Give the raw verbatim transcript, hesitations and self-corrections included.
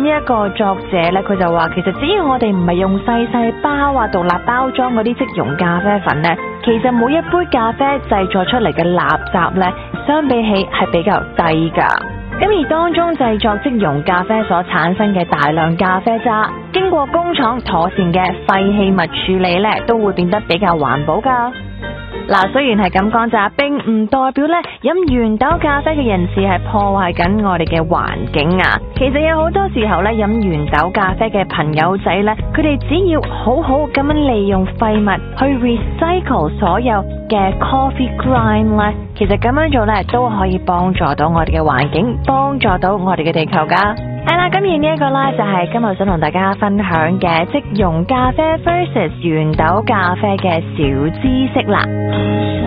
呢一個作者呢，佢就話其實只要我哋唔係用細細包啊、獨立包裝嗰啲即溶咖啡粉呢，其實每一杯咖啡製作出嚟嘅垃圾呢，相比起係比較低噶。咁而當中製作即溶咖啡所產生嘅大量咖啡渣，經過工廠妥善嘅廢棄物處理呢，都會變得比較環保噶。嗱，雖然係咁講咋，並唔代表咧飲圓豆咖啡嘅人士係破壞緊我哋嘅環境啊。其實有好多時候咧，飲圓豆咖啡嘅朋友仔咧，佢哋只要好好咁樣利用廢物去 recycle 所有嘅 coffee grind 咧，其實咁樣做咧都可以幫助到我哋嘅環境，幫助到我哋嘅地球噶。係啦，咁而呢一個咧就係今日想同大家分享嘅即溶咖啡 versus 圓豆咖啡嘅小知識啦。